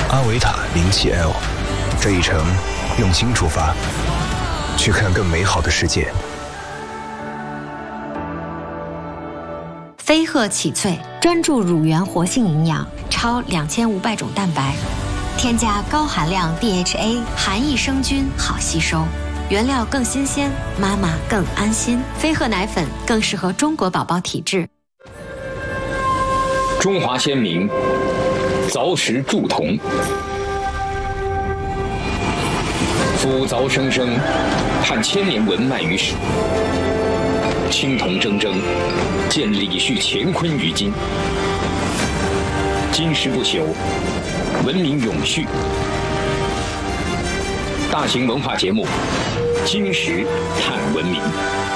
阿维塔07L，这一程用心出发，去看更美好的世界。 飞鹤启萃专注乳源活性营养，超2500种蛋白，添加高含量 DHA， 含益生菌，好吸收。原料更新鲜，妈妈更安心。飞鹤奶粉更适合中国宝宝体质。 中华先民凿石铸铜，夫凿生生，盼千年文脉于史。青铜铮铮，见李旭乾坤于今。金石不朽，文明永续。大型文化节目《金石探文明》。